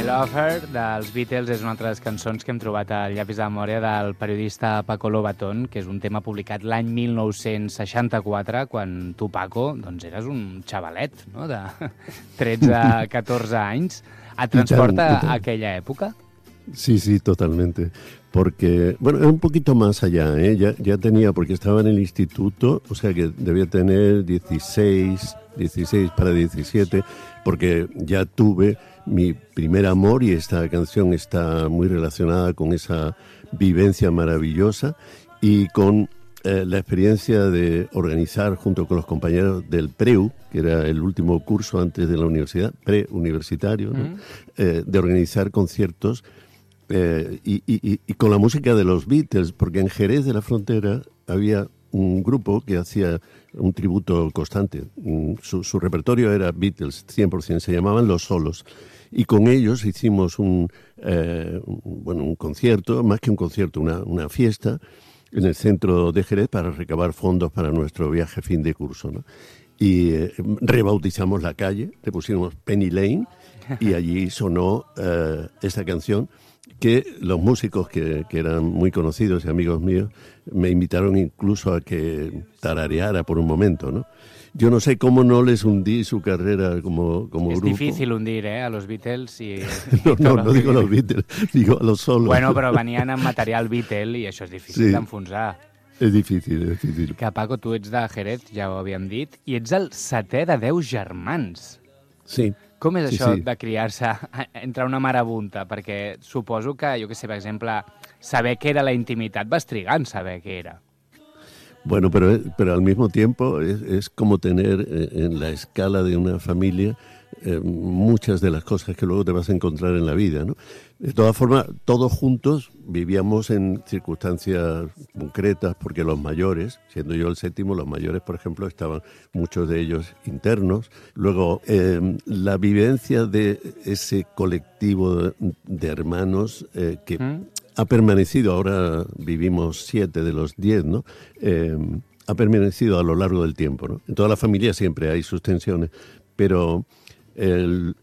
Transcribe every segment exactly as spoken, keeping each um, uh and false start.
Love Her dels Beatles és una altra de les cançons que hem trobat al llapis de memòria del periodista Paco Lobatón, que és un tema publicat l'any mil nou-cents seixanta-quatre, quan tu, Paco, doncs eres un xavalet, no?, de tretze a catorze anys. Et transporta a aquella època? Sí, sí, totalmente. Porque, bueno, es un poquito más allá, ¿eh? Ya, ya tenía, porque estaba en el instituto, o sea que debía tener dieciséis, dieciséis para diecisiete, porque ya tuve mi primer amor y esta canción está muy relacionada con esa vivencia maravillosa y con eh, la experiencia de organizar junto con los compañeros del PREU, que era el último curso antes de la universidad, preuniversitario, ¿no? Mm. eh, de organizar conciertos eh, y, y, y con la música de los Beatles, porque en Jerez de la Frontera había un grupo que hacía un tributo constante. Su, su repertorio era Beatles, cien por ciento, se llamaban Los Solos. Y con ellos hicimos un, eh, un, bueno, un concierto, más que un concierto, una, una fiesta en el centro de Jerez para recabar fondos para nuestro viaje fin de curso, ¿no? Y eh, rebautizamos la calle, le pusimos Penny Lane y allí sonó eh, esta canción que los músicos que, que eran muy conocidos y amigos míos me invitaron incluso a que tarareara por un momento, ¿no? Yo no sé cómo no les hundí su carrera como, como es grupo. Es difícil hundir, ¿eh?, a los Beatles. Y, no, no, no digo a los Beatles, digo a los Solos. Bueno, però venien amb material Beatle i això és difícil sí, d'enfonsar. És difícil, és difícil. Que, Paco, tu ets de Jerez, ja ho havíem dit, i ets el setè de deu germans. Sí. Com és sí, això sí. de criar-se entre una marabunta? Perquè suposo que, jo què sé, per exemple, saber què era la intimitat vas trigar en saber què era. Bueno, pero, pero al mismo tiempo es, es como tener eh, en la escala de una familia eh, muchas de las cosas que luego te vas a encontrar en la vida, ¿no? De todas formas, todos juntos vivíamos en circunstancias concretas porque los mayores, siendo yo el séptimo, los mayores, por ejemplo, estaban muchos de ellos internos. Luego, eh, la vivencia de ese colectivo de, de hermanos eh, que... ¿Mm? ha permanecido, ahora vivimos siete de los diez, ¿no? Eh, ha permanecido a lo largo del tiempo, ¿no? En toda la familia siempre hay sus tensiones, pero el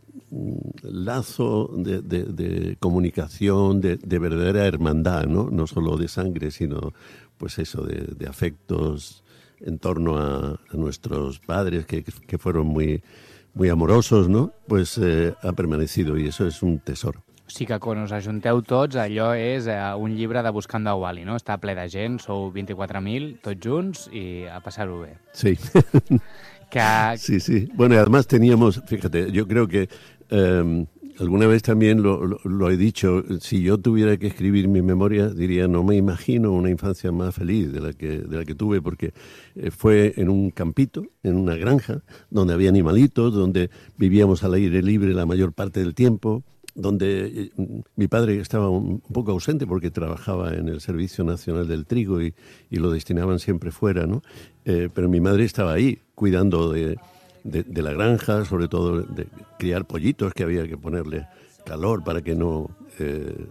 lazo de, de, de comunicación, de, de verdadera hermandad, ¿no? No solo de sangre, sino, pues eso, de, de afectos en torno a, a nuestros padres, que, que fueron muy, muy amorosos, ¿no? Pues eh, ha permanecido y eso es un tesoro. O sigui que quan us ajunteu tots, allò és eh, un llibre de Buscant a Wally, ¿no? Està ple de gent, sou vint-i-quatre mil, tots junts, i a passar-ho bé. Sí. que... Sí, sí. Bueno, y además teníamos, fíjate, yo creo que eh, alguna vez también lo, lo, lo he dicho, si yo tuviera que escribir mi memoria, diría, no me imagino una infancia más feliz de la que, de la que tuve, porque eh, fue en un campito, en una granja, donde había animalitos, donde vivíamos al aire libre la mayor parte del tiempo, donde mi padre estaba un poco ausente porque trabajaba en el Servicio Nacional del Trigo y, y lo destinaban siempre fuera, ¿no? Eh, pero mi madre estaba ahí cuidando de, de, de la granja, sobre todo de criar pollitos que había que ponerle calor para que no eh,